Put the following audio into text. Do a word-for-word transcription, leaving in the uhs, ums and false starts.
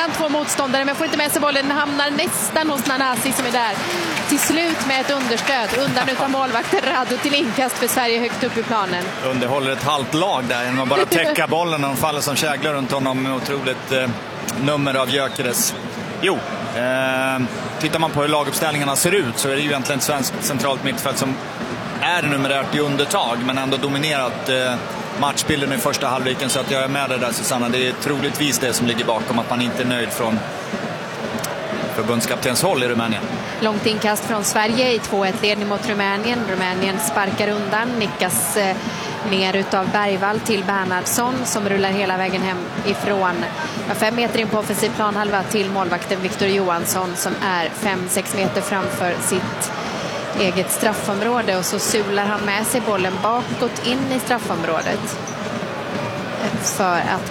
mellan två motståndare, men får inte med sig bollen. Den hamnar nästan hos Nanasi som är där. Till slut med ett understöd. Undan utan målvakten Radu till inkast för Sverige högt upp i planen. Underhåller ett halvt lag där genom att bara täcka bollen när de faller som käglar runt honom. Otroligt eh, nummer av Gyökeres. Jo, eh, tittar man på hur laguppställningarna ser ut så är det ju egentligen ett svenskt centralt mittfält som är numerärt i undertag men ändå dominerat eh, matchbilden i första halvleken, så att jag är med dig där, Susanna. Det är troligtvis det som ligger bakom att man inte är nöjd från förbundskaptens håll i Rumänien. Långt inkast från Sverige i två ett ledning mot Rumänien. Rumänien sparkar undan, nickas eh, ner utav Bergvall till Bernhardsson som rullar hela vägen hem ifrån ja, fem meter in på offensiv planhalva till målvakten Victor Johansson som är fem sex meter framför sitt eget straffområde, och så sular han med sig bollen bakåt in i straffområdet för att